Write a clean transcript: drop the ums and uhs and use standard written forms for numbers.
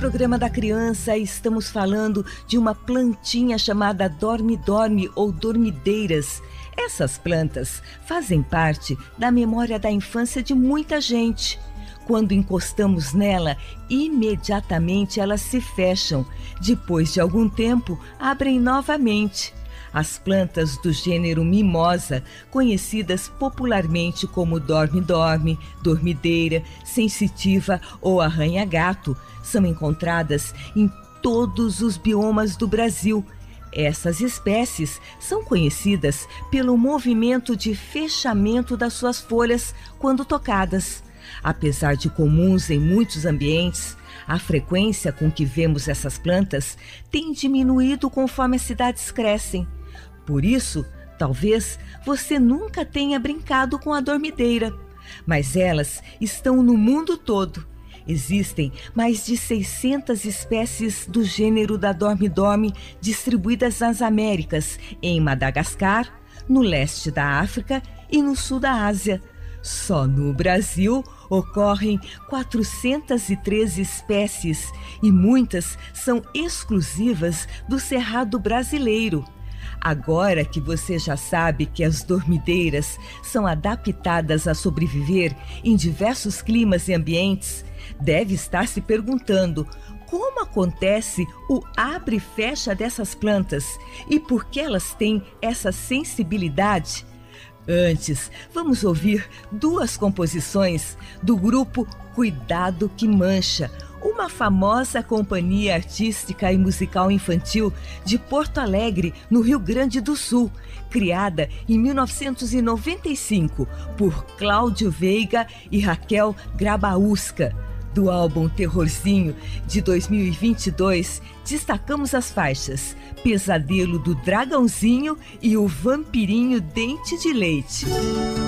programa da criança, estamos falando de uma plantinha chamada dorme-dorme ou dormideiras. Essas plantas fazem parte da memória da infância de muita gente. Quando encostamos nela, imediatamente elas se fecham. Depois de algum tempo, abrem novamente. As plantas do gênero Mimosa, conhecidas popularmente como dorme-dorme, dormideira, sensitiva ou arranha-gato, são encontradas em todos os biomas do Brasil. Essas espécies são conhecidas pelo movimento de fechamento das suas folhas quando tocadas. Apesar de comuns em muitos ambientes, a frequência com que vemos essas plantas tem diminuído conforme as cidades crescem. Por isso, talvez você nunca tenha brincado com a dormideira, mas elas estão no mundo todo. Existem mais de 600 espécies do gênero da dorme-dorme distribuídas nas Américas, em Madagascar, no leste da África e no sul da Ásia. Só no Brasil ocorrem 413 espécies e muitas são exclusivas do Cerrado brasileiro. Agora que você já sabe que as dormideiras são adaptadas a sobreviver em diversos climas e ambientes, deve estar se perguntando como acontece o abre e fecha dessas plantas e por que elas têm essa sensibilidade. Antes, vamos ouvir duas composições do grupo Cuidado que Mancha, uma famosa companhia artística e musical infantil de Porto Alegre, no Rio Grande do Sul, criada em 1995 por Cláudio Veiga e Raquel Grabausca. Do álbum Terrorzinho, de 2022, destacamos as faixas Pesadelo do Dragãozinho e o Vampirinho Dente de Leite.